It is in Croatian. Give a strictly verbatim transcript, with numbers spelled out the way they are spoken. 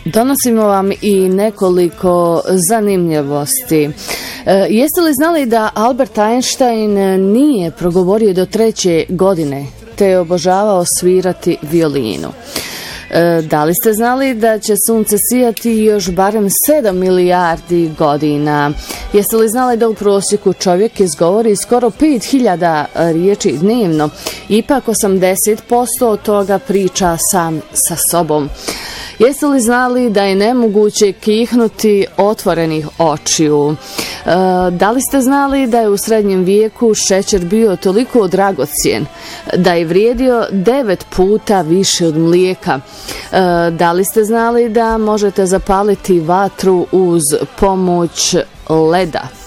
Donosimo vam i nekoliko zanimljivosti. E, jeste li znali da Albert Einstein nije progovorio do treće godine, te je obožavao svirati violinu? E, da li ste znali da će sunce sijati još barem sedam milijardi godina? Jeste li znali da u prosjeku čovjek izgovori skoro pet hiljada riječi dnevno, ipak osamdeset posto od toga priča sam sa sobom? Jeste li znali da je nemoguće kihnuti otvorenih očiju? E, da li ste znali da je u srednjem vijeku šećer bio toliko dragocjen da je vrijedio devet puta više od mlijeka? E, da li ste znali da možete zapaliti vatru uz pomoć leda?